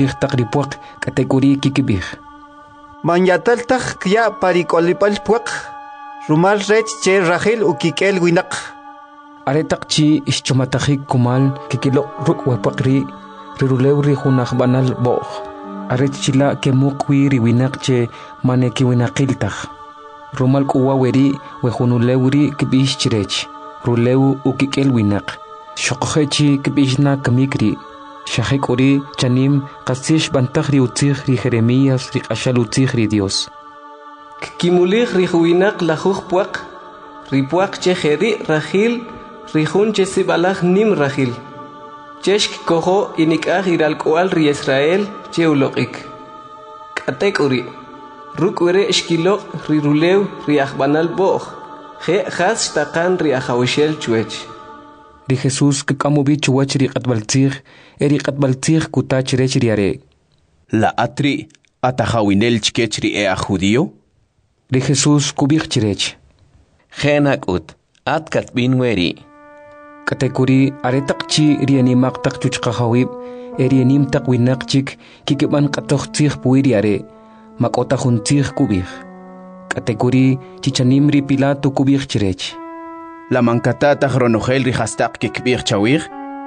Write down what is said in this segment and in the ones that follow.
rih taqripuaq katekuri kikibih. Manyatal tak kya parikolipal puaq. Rumal rech che Rahel ukikel winak. Aretaqchi ischumatajik kumal kikilo ruk wapaqri rirulew ri hunaq banal bo. Arechila kemukwi riwinak che maneki winaqiltaj. Rumal kuwa weri wehunulewri kibish chirech. Rulew ukikel winak. Shoqhechi kibishna kamikri. Shahekuri chanim qasish bantagri utzig ri Jeremías ri qashal utzig ri Dios. Kimulig ri huinak lajuj puaq. Ri puaq che jeri Rahil ri jun che sibalaj nim Rahil. Cheshk kojo inikaj iralkual ri Israel che uloqik. Katekuri. Rukwere eshkilo ri rulew ri ajbanal boj. Je jas taqan ri ajawishel chuech. Ri Jesús kikamubi chuach ri qatbaltzig eri qatbaltzig kutach rech riare. La atri atajawinel chkech ri ea judío. Ri Jesús kubich chirech. Genakut atkat binweri. Katekuri aretaqchi ri animaq taq chuchqahawib eri anim taq winaqchik kikiban qatoqtzig puiriare. Makota juntzig kubich. Katekuri chichanim ri Pilato kubich chirech. La mancatata ronogel ri hastaq kikbir chawir.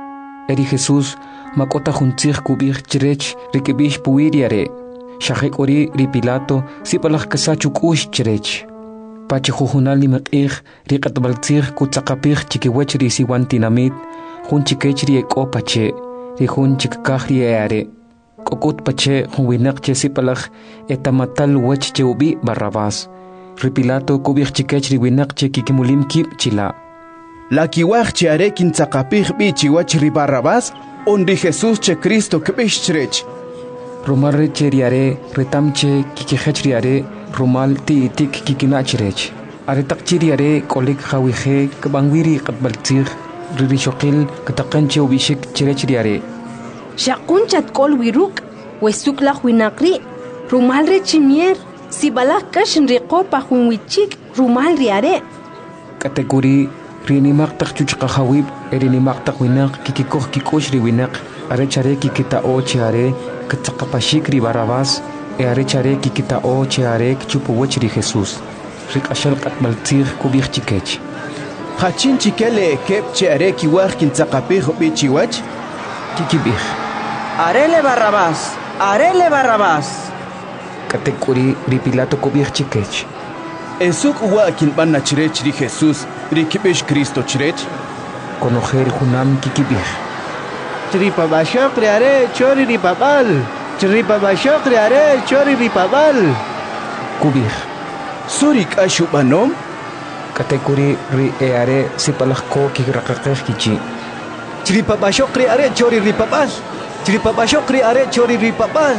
Eri Jesús makota juntzig kubich chirech ri kibish puiriare. Shahek ori ri Pilato sipalaj kasachuk ush chirech. Pachi jujunal ni maqih ri qatbaltzig kutzaqapih chikiwech ri siwantinamit jun chikech ri eko pache ri jun chikkaj ri eare. Kokut pache jun winaq che sipalaj etamatal wech che ubi Barrabás. Ri Pilato kubich chikech ri winaq che kikimulim kib chila. La kiwaj che are kintzaqapih bi chiwach ri Barrabás on ri Jesús che Cristo kibish chirech. Rumal recheriare retamche kikihechriare rumal tiitik kikinachirech. Aretaqchiriare kolik hawije kabangwiri qatbaltzig ririshokil kataqanche ubishik chirechriare. Shakunchat kol wiruk wesuklaj winaqri rumal rechimier sibalaj kashin riqopa junwichik rumal riare. Katekuri rinimaq taq chuchqahawib erinimaq taq winaq kikikoj kikush ri winaq arechare kikitao chiare katzaqapashik ri Barrabás arechare kikitao chiare chupuwech ri Jesús riqashal qatbaltzig kubich chikech. Hachin chikele kep chiare kiwaj kintzaqapih bi chiwach. Kikibich. Arele Barrabás, arele Barrabás. Katekuri ri Pilato kubich chikech. Esuk uwa kinbana chirech ri Jesús ri kibish Cristo chirech. Konojer junam kikibich. Tripabashok riare chori ripabal. Tripabashok riare chori ripabal. Kubich. Surik ashubanom. Katekuri ri eare sipalajko kigraqaqej kichi. Tripabashok riare chori ripabal. Tripabashok riare chori ripabal.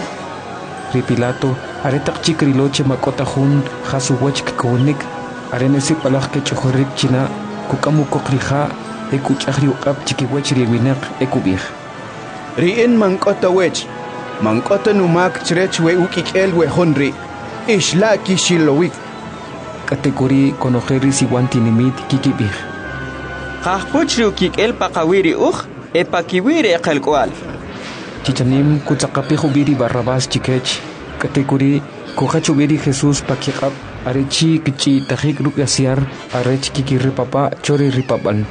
Ri Pilato aretaq chikriloche makota jun jasuwech kikunik arene sipalaj ke chujorik china kukamukokriha ekuchajri uqab chikiwech ri winaq ekubich. Rien mankota wech. Mankota numak chirech we ukikel we honri. Ishla kishilowik. Katekuri konojeri siwantinimit kikibich. Qahpuchri ukikel paqawiri epakiwiri eqalkwal. Chichanim kutzaqapih ubiri Barrabás chikech. Katekuri kuqachubiri Jesús pakiqab arechi kichi tajik rukasiar arech kikiripapa chori ripapan.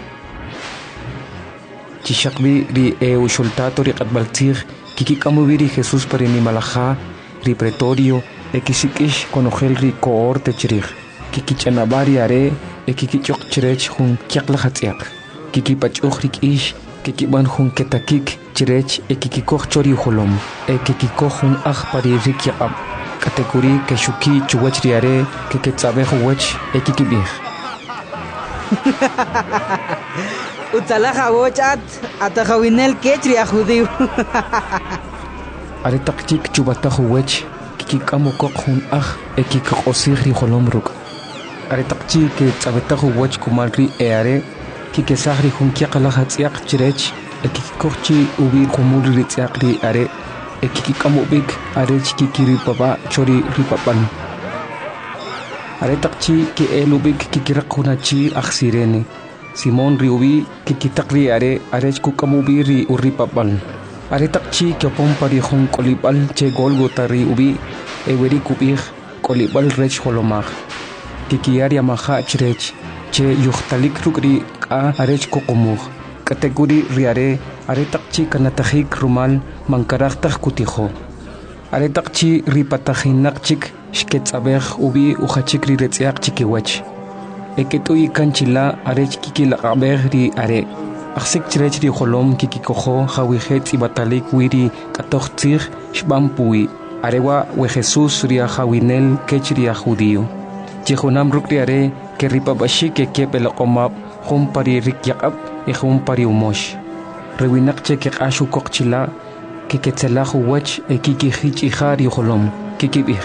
Chishakbi ri ushultato ri qatbaltzig kikikamubiri Jesús parinimalaja ri pretorio ekisikish konojel ri cohorte chirij. Kikichanabari are ekikichok chirech jun kiaqlajatz'iaq. Kikipach'uj ri k'ish kikiban jun ketakik chirech ekikikoj chori ujolom. Ekikikoj jun aj pari ri kiaqab. Katekuri keshuki chuwach ri are keketzabej uwech ekikibij. Utzalaja wochat atajawinel kechri a judío. Aretaqchik chubataj uwech kikikamukok jun aj ekikq'osij ri ujolom ruk'. Aretaqchi ketzabej uwech kumal ri eare kikesaj ri jun kiaqlajatz'iaq chirech ekikikojchi ubi qumul ri tz'iaq ri are ekikikamubik arech kikiripapa chori ripapan. Aretaqchi kielubik kikiraqjunachi aj sirene. Simón riubi kikitaq ri are arech kukamubi ri uripapan. aretaqchi kyopon parihon kolibal che Golgota ri ubi eweri kubih kolibal rech holomag kikiaria maha chrech che yuhtalik rukri ka arech kokomug kategori riare aretaqchi kanatahik rumal mankaraqtaq kutijo aretaqchi ripatahinaqchik shketsabej ubi uhachik ri retziaq chikiwach eketui kanchila arech kikilaqabej ri are Aksik chrech ri holom kikikojo jawihet ibatalik wiri katochtzig shbampui arewa we Jesús ria jawinel kech ria judío chihunam rukriare que ripabashi que kepelaqomab hum pari rikyaqab y hum pari umosh rewinaqche que qashu kokchila que ketzelahu wach e kikihich ihar holom kikibih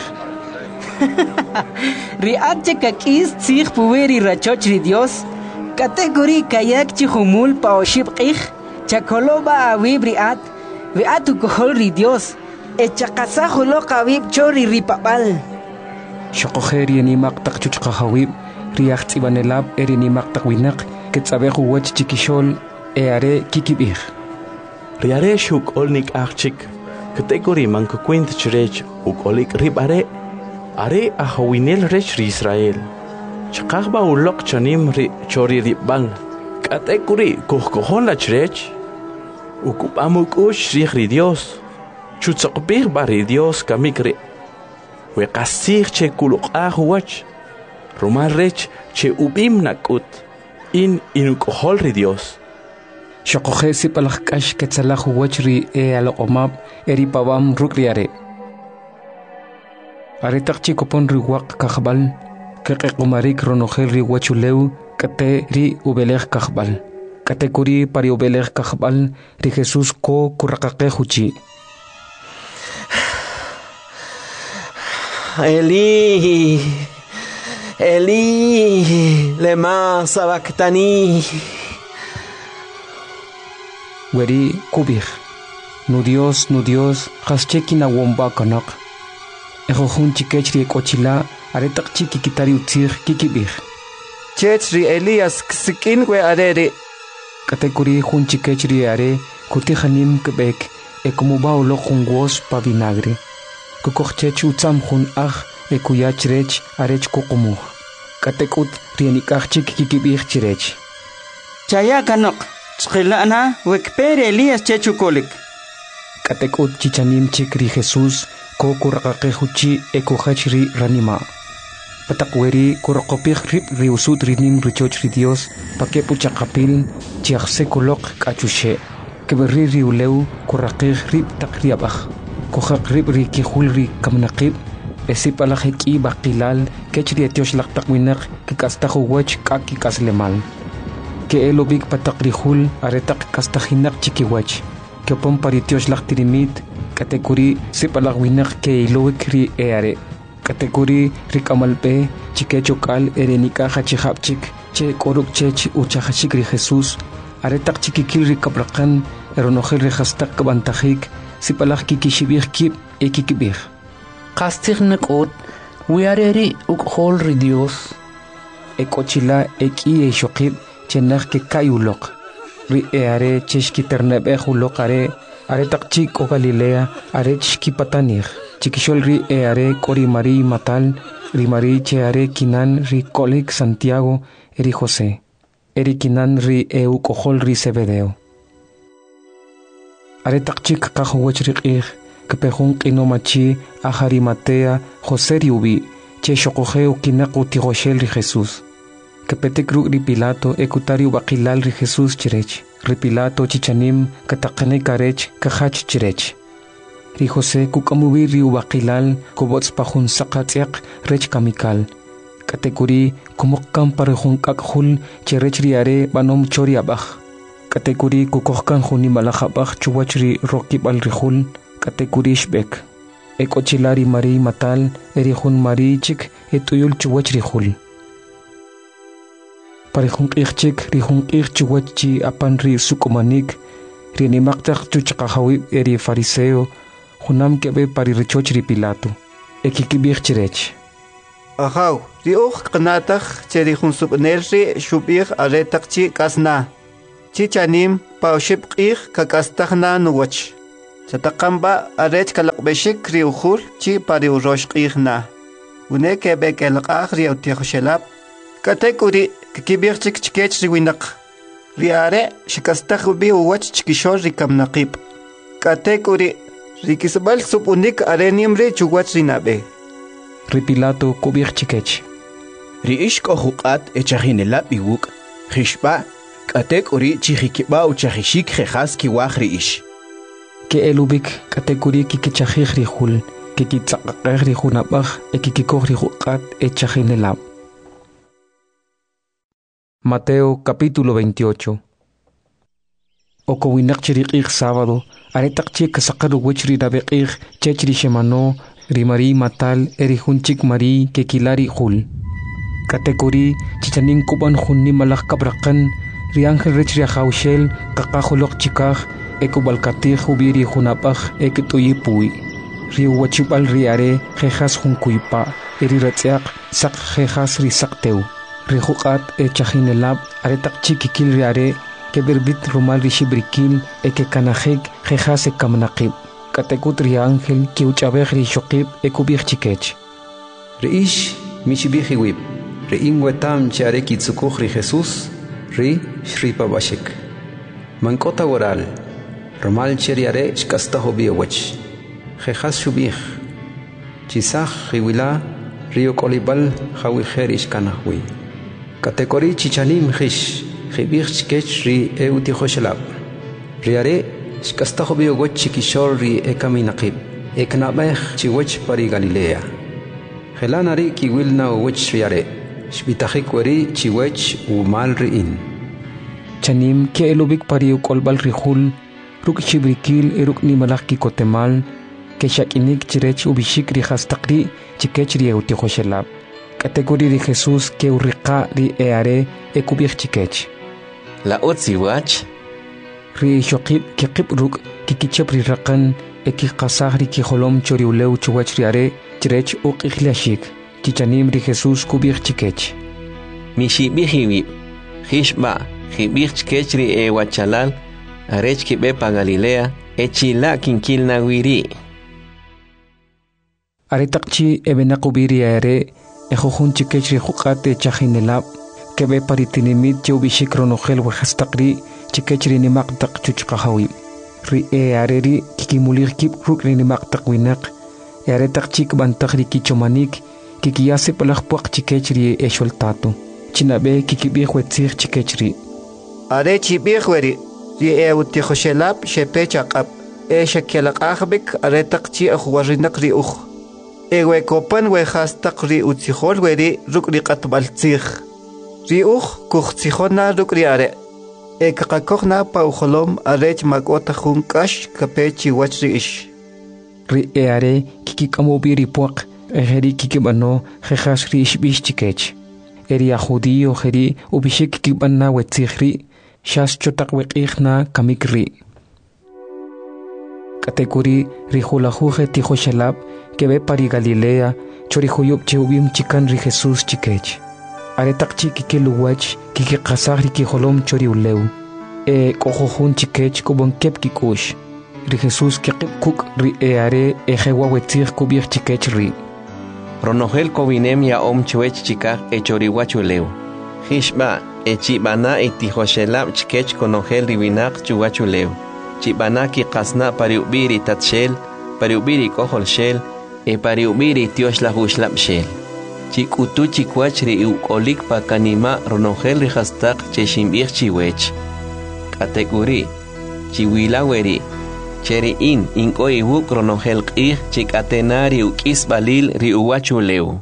riatche kakis tzig puweri rachoch ri Dios Category kayak chihumul paoshib qih chakoloba awib riat viatu kohol ri Dios echaqasa hulo qawib chori ripapal Shoqoheri ni maqtaq chuchqahawib riaq tsibanelab eri ni maqtaq winaq ketsabehu wach chikishol eare kikibih riare shuk olnik archik category manko kwint chrech ukolik ribare are ahawinel rech ri Israel Chaqaqba ulok chanim ri chori ribang katekuri kohkohon la chrech ukupamuk ush ri Dios chutsaqbir bari Dios kamikri we qasir che kuluqah wach rumal rech che ubim nakut inukohol ri Dios Shoqohesi palaqkash ketsalahu wach ri alqomab eri pawam rukriare aretaqchi kopon ri waq kahbal que qumarik ronogel ri wachuleu kate ri ubelej kahbal category pari ubelej kahbal ri Jesús ko kuraqaqe huchi Eli lema sabactani weri kubih nu Dios haschekina womba kanak ejohun chikechri kochila aretaqchi kikitari utzig kikibih Chechri Elias ksikin we arere category hun chikechri are kutihanim kebek ekumuba ulo jungos pa vinagre kukochech utzam hun ekuyachrech arech kokomu katekut rienikachik kikibih chirech chaya kanok chqilana wekpere Elias chechukolik katekut chichanim chikri Jesús ko kuraqaqe huchi ekujachri ranima patakweri kuraqopih rip riusut rinim richoch ri Dios pakepu chaqapil chiaqse kulok kachushe keberri riuleu kuraqih rip takriabaj kojaq rip ri kihul ri kamnaqib esipalajeki baqilal kechri etiosh laqtaqwinaq kikastahu wach kaki kaslemal ke elobik patakrihul aretaq kastajinaq chikiwach kepon paritiosh laqtirimit category sipalagwinak ke ilowik ri eare category rikamalpe chikechokal erenika hachihapchik che koruk chech uchahachik ri Jesús aretaq chikikil ri kabraqan eronojel ri hastaq kabantajik sipalag kikishibih kip ekikibih qastignikot wiareri ukhol ri Dios ekochila eki eshoqib chenaj ke kayulok ri eare cheshkiternebe hulokare aretaqchi ko Galilea arechki patanir chikishol ri eare kori Mari matal ri Mari che are kinan ri kolik Santiago eri José eri kinan ri kohol ri Zebedeo aretaqchi qahwach ri qih kepehun qinomachi ahari Matea José ri ubi che shoqojeu kinaqu tigoshel ri Jesús kepetekru ri Pilato ekutario baqilal ri Jesús chirech ri Pilato chichanim kataqne karech kahach chirech ri José kukamubi ri ubaqilal kubots pahun saqatsiaq rech kamikal category kumukkan parehun kakhul chirech ri are banom chori abaj category kukokkan huni malajabaj chuwach ri rokibal ri hul category shbek ekochilari Mari matal eri hun Mari chik etuyul chuwach ri hul parehun qihchik ri hun qihchuwachi apan ri sukumanik ri nimaqtaq chuchqahawi eri fariseo hunam kebe pari richoch ri Pilato ekikibih chirech ahaw ri qnataj cheri hun subnerri shubih aretaqchi kasna chichanim paushib qih kakastaqna nuwach Chataqamba arech kalaqbeshik ri ukhul chi pari urosh qihna. Une kebe kelqaq ri utihoshelap. Katekuri kibirchik chikech ri winak. Riare shikastakhubi uwach chikishor ri kamnaqib. Katekuri rikisbal supunik arenimri chuwach rinabe. Ri Pilato kubir chikech. Ri ishko huqat echahinelap iwuk. Khishba katekuri chihikiba uchahishik khas kiwach ri ish. Ke elubik katekuri kikichahih ri hul. Kikitsaqaq ri hunabaj ekikikoh ri huqat echahinelap. Mateo capítulo 28. Okowinak chiriqig sábado, aretaqchi kasaqaru wichri nabeqig chechri shemano, rimari matal erihunchik mari kekilari hul. Katekuri chichanin kuban hunni malak kabraqan, ri ángel rechri ajaushel, kakajolok chikaj, ekobalkatij ubiri hunapaj ekituyipui. Ri wachibal riare, jejas hunkuipa, eri ratziaq, sak jejas ri sakteu. Rihuqat echahinelab aretaqchi kikil riare keberbit rumal rishibrikil ekekanajek jejas ekamnaqib. Katekut ri ángel ki uchabej rishoqib ekubij chikech. Riish mishibijiwib. Riin wetam chare kitsukuj ri Jesús ri shripabashik. Mankota woral. Rumal cheriare shkastahobi owech. Jejas shubij. Chisaj riwila rio kolibal jawijerish kanahwi. Katekori chichanim hish, hibich chikech ri eutihoshelab. Riare, shkastahobi ogoch chikishor ri ekaminaqib, eknabech chiwech pari Galilea. Helanari kiwilna owech riare, shbitahik weri chiwech umal riin. Chanim ke elubik pari ukolbal rihul, ruk chibrikil eruk ni malak kikotemal, ke shakinik chirech ubishik ri hastakri chikech ri eutihoshelab. Kategori de Jesús que urriqa ri eare ekubich chikech. La otziwach. Ri shokib ke qibruk kikichep ri raqan ekikasah ri kiholom choriuleu chuwach riare chirech uqichlashik. Chichanim ri Jesús kubich chikech. Mishibihiwib. Hishba hibich chikech ri ewachalal arech kibepa Galilea echila kinkil nawiri. Aretaqchi ebenaqubiri eare Ejojun chikech ri huqate chahinelab kebe paritinimit chubishik ronogel wajastaqri chikech ri nimaqtaq chuchqahawi ri eareri kikimulir kip ruk ri nimaqtaq winaq earetaq chik bantaq ri kichomanik kikiyase palaq puaq chikech ri esholtato chinabe kikibih wetzig chikech ri are chibih weri ri eutihoshelab shepechaqab shakelaqahbik aretaq chi akhwarinaq ri ukh Ewe kopan we hastak ri utzihol weri ruk ri qatbaltzih. Ri kuchtzihona ruk ri are. Kakakokna pa ucholom arech magota junkash kapechi wach ri ish. Ri are kikikamobi ri puak eri kikibano jejas ri ishbish chikech. Eri a judío jeri ubishik kikibana wetzihri shas chotak weqihna kamikri. Kategori ri hulahuje tihoshelab que ve pari Galilea, chorihuyub cheubim chikan ri Jesús chikech. Aretaqchi kikiluwach, kikikasah ri kiholom choriuleu. Kohojun chikech kubon kep kikush. Ri Jesús kikuk ri eare ejewa wetzig kubir chikech ri. Ronogel kobinem ya chwech chikak echoriwachuleu. Hishba echibana etihoshelab chikech konogel ribinak chuwachuleu. Chibana kikasna pariubiri tatshel, pariubiri kohol shel, pariubiri tiosh la hushlap shel. Chikutu chikwach ri ukolik pa kanima ronogel ri hastak cheshimbir chiwech. Kategori, chiwilaweri, cheri inko iwuk ronogel qih chikatena ri ukis balil ri uwachuleu.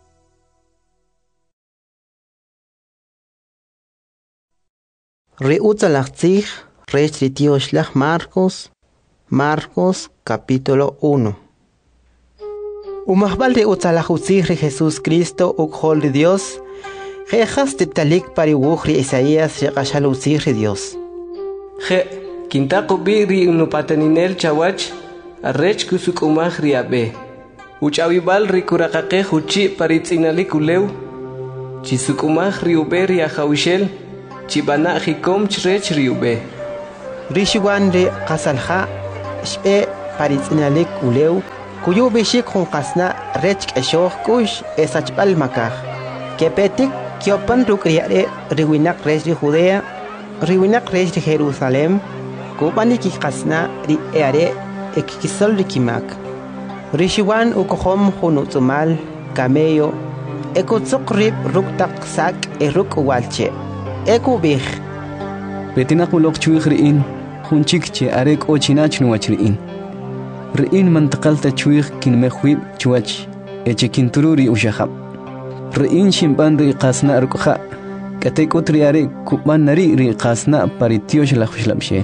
Ri utzalachtzig, rech ri tioshlach Marcos capítulo 1. Umahbal ri utzalajutzig ri Jesús Cristo ukhol ri Dios, jejas tiptalik pari wukhri Isaías riqashalutzig ri Dios. Je, kintaqubi ri unupateninel chawach, arrech kusukumaj ri abe. Uchawibal ri kuraqaqe huchi paritzinalik uleu, chisukumaj ri ube ri ajawishel, chibana jikom chrech ri ube. Rishiwan ri qasalja, shpe paritzinalik ulew kuyu bishik junqasna rech k'eshoj kush esachb'al makaj kepetik kyopan ruk'riare riwinak rech ri Judea riwinak rech ri Jerusalem kubani kikqasna ri eare ekikisol rikimak rishiwan ukohom junutzumal camello ekutzuq rib ruktaq sak eruk walche ekubij betinaq uloq chuij ri'in junchikche arek ochinach nuwachri'in ri'in mantaqalta chuij kinmejwib chuwach echekintururi ushahab ri'in shimban ri qasna rukja katekut riare kuban nari ri qasna paritiosh la khushlamshel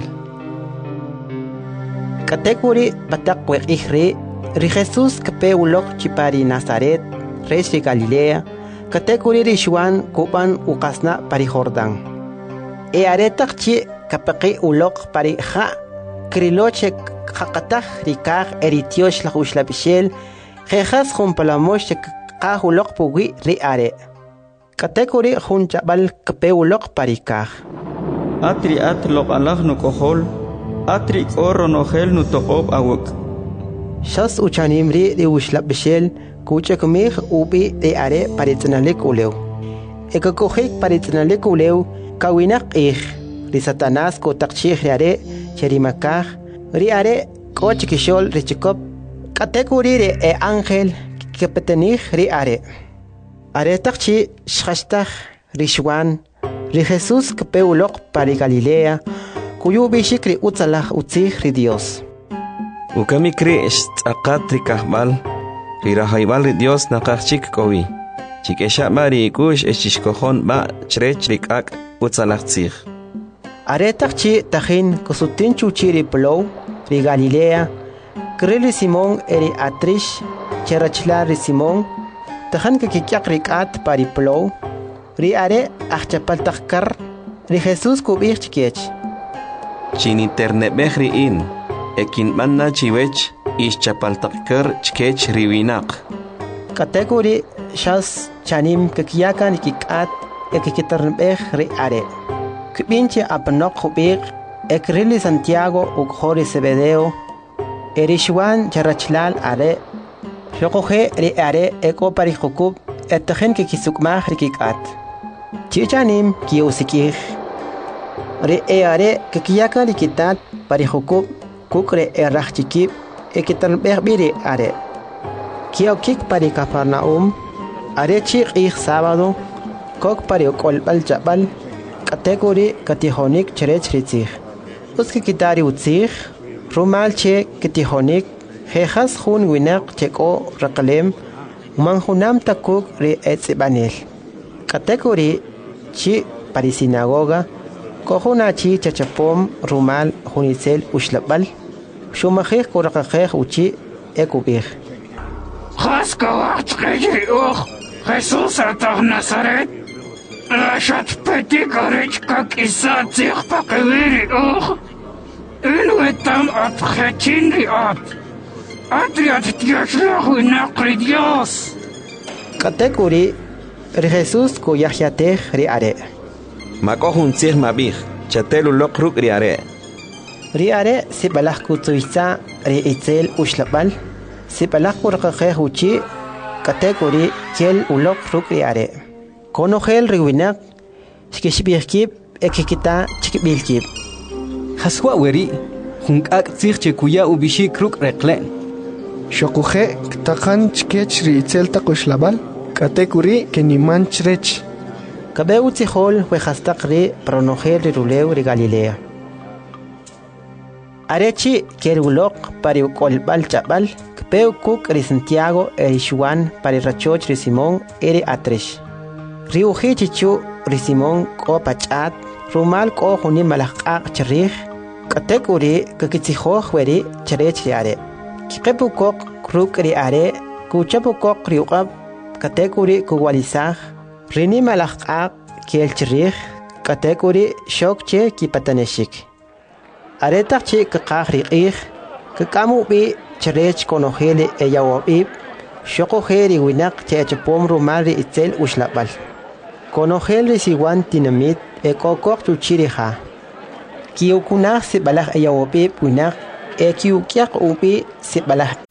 katekuri bataq weqihri ri Jesus kape ulok chipari Nazaret res ri Galilea katekuri ri Juan kuban uqasna pari Jordan e aretaq chi kapaqi ulok pari kha kriloche qaqataq rikaq eritiosh la khushlamshel khas khumpalamosh qah ulok puwi ri are katekuri junchabal kape ulok parikaq atri atlok alaj no kohol atri oro no gel no toqob awuk shas uchanimri ri ushlabshel kuchakmih ubi ri are paritnalik ulew ekakojik paritnalik ulew kawinaq ih ri Satanás ko taqchih ri are cherimakaj ri are kochkishol ri chikop katekuri ri e ángel kepetenih ri are taqchi shkhastaj ri Juan ri Jesus kape ulok pari Galilea kuyu bishik ri utzalaj utzij ri Dios ukami kri tzaqat ri kahbal ri rahaybal ri Dios naqachik kowi chikesha mari kush eshishkojon ba chrech ri kak utzalaj tzij taqchi tajin kusutin chuchi ri plow ri Galilea krili Simón eri atrish cherachla ri Simón tajan kikyak ri kat pari plow ri are achchapal takkar ri Jesus kubich chikech chin internet behri in ekin manna chiwech ischapal takkar chkech riwinaq kategori shas chanim kikyakan kikat ekikitarnbeh ri are kibinche apnok kubich ekrili Santiago ukhori Zebedeo eri Juan charachlal are Shokoje ri are eko pari jukub etajen kikisukmaj rikikat chichanim kiusikij ri are kikiyaka rikitat pari jukub kukre erachikib ekitanbehbiri are kiokik pari Capernaum are chik ij sábado kok pari okolbal chabal kategori katijonik cherech ritzij uskikitari utzij rumal che katijonik Jejas jun winak cheko rakalem manjunam takuk ri etzibanel kategori chi pari sinagoga kohuna chi chachapom rumal junitzel ushlabal shumajej korakajej uchi ekubij Haskawat keji Jesus atah Nazaret Rashat peti karech kak isa tzich pakewiri Inuetam at khechin ri at Adriat tiashlahu naqri Dios. Kategori ri Jesus ko yahyatej ri are. Makohun tzih mabij, chatelu lokruk ri are. Ri are sibalaj kutsuitza ri itzel ushlabal, sibalaj kurqajej uchi kategori kiel ulokruk ri are. Konogel ri winak, shkishbihkib ekikita chikbilkib. Haswa weri, hunkak tzih chekuya ubishik ruk reklen. Shokuje ktakan chkech ri itzelta kushlabal katekuri keniman chrech kabeu tzihol wejastaq ri pronogel ri rulew ri Galilea arechi kerulok pari kolbal chabal kpeu kuk ri Santiago eri Juan pari rachoch ri Simón eri atrish ri uji chichu ri Simón ko pachat rumal ko juni malaqaq chrij katekuri kakitzihoj weri chrech ri are Kipukok kruk ri are kuchapukok riuqab kategori kuwalisaj rini malaqaq kielchrij kategori shokche kipataneshik aretaq chi kaqaj riqij kakamu bi chrech konojele eyawabib shokoje ri winaq chechapom rumal ri itzel ushlabal konojel ri siwan tinamit ekokok chuchirija kiukunaj sibalaj eyawabib winaq ekiukiak upi sibalah